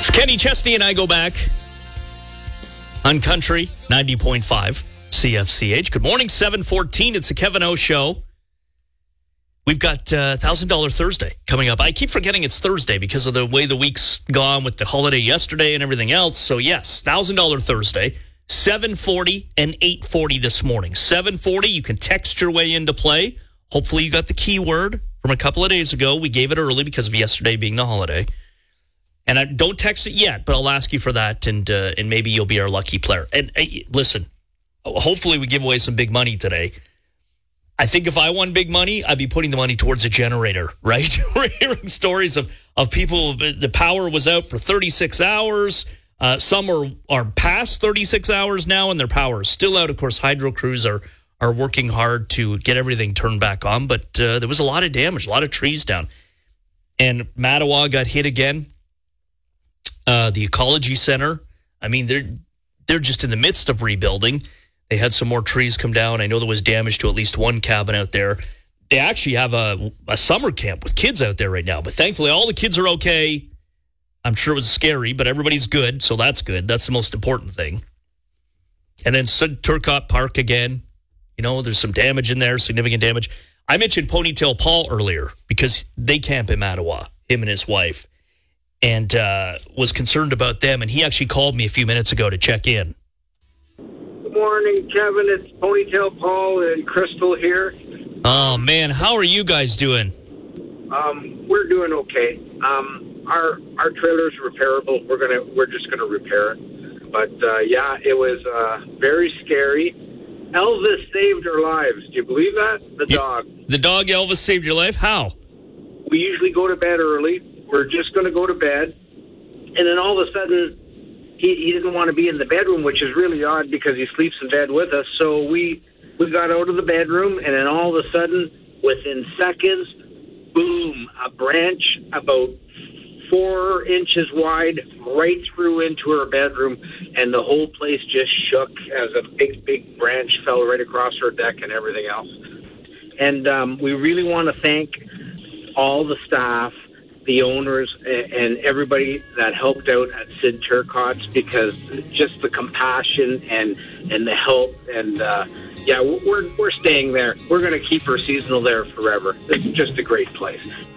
Kenny Chesney and I go back on Country 90.5 CFCH. Good morning, 7:14. It's the Kevin O Show. We've got $1,000 Thursday coming up. I keep forgetting it's Thursday because of the way the week's gone with the holiday yesterday and everything else. So, yes, $1,000 Thursday, 7:40 and 8:40 this morning. 7:40, you can text your way into play. Hopefully you got the keyword from a couple of days ago. We gave it early because of yesterday being the holiday. And I don't text it yet, but I'll ask you for that, and maybe you'll be our lucky player. And listen, hopefully we give away some big money today. I think if I won big money, I'd be putting the money towards a generator, right? We're hearing stories of people, the power was out for 36 hours. Some are past 36 hours now, and their power is still out. Of course, hydro crews are working hard to get everything turned back on, but there was a lot of damage, a lot of trees down. And Mattawa got hit again. The Ecology Center, I mean, they're just in the midst of rebuilding. They had some more trees come down. I know there was damage to at least one cabin out there. They actually have a summer camp with kids out there right now, but thankfully all the kids are okay. I'm sure it was scary, but everybody's good, so that's good. That's the most important thing. And then Turcotte Park again. You know, there's some damage in there, significant damage. I mentioned Ponytail Paul earlier because they camp in Mattawa, him and his wife, and was concerned about them. And he actually called me a few minutes ago to check in. Good morning, Kevin. It's Ponytail Paul and Crystal here. Oh, man. How are you guys doing? We're doing okay. Our trailer's repairable. We're just gonna repair it. But yeah, it was very scary. Elvis saved our lives. Do you believe that? The dog. The dog Elvis saved your life? How? We usually go to bed early. We're just going to go to bed. And then all of a sudden, he didn't want to be in the bedroom, which is really odd because he sleeps in bed with us. So we got out of the bedroom, and then all of a sudden, within seconds, boom, a branch about 4 inches wide right through into her bedroom, and the whole place just shook as a big branch fell right across her deck and everything else. And we really want to thank all the staff, the owners, and everybody that helped out at Sid Turcotte's, because just the compassion and the help, and yeah, we're staying there. We're going to keep her seasonal there forever. It's just a great place.